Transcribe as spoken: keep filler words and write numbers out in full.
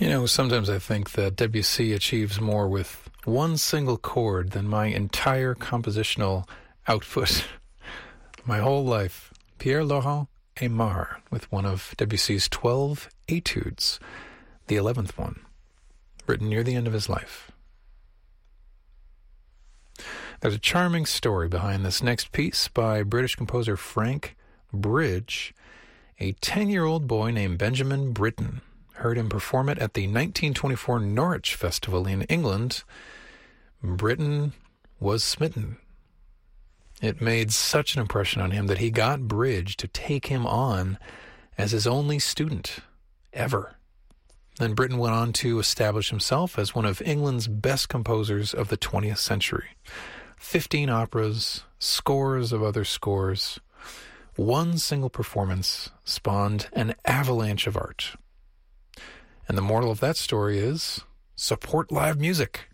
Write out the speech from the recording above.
You know, sometimes I think that Debussy achieves more with one single chord than my entire compositional output. My whole life. Pierre-Laurent Aimard with one of Debussy's twelve etudes, the eleventh one, written near the end of his life. There's a charming story behind this next piece by British composer Frank Bridge. A ten-year-old boy named Benjamin Britten heard him perform it at the nineteen twenty-four Norwich Festival in England. Britten was smitten. It made such an impression on him that he got Bridge to take him on as his only student ever. Then Britten went on to establish himself as one of England's best composers of the twentieth century. Fifteen operas, scores of other scores. One single performance spawned an avalanche of art. And the moral of that story is, support live music.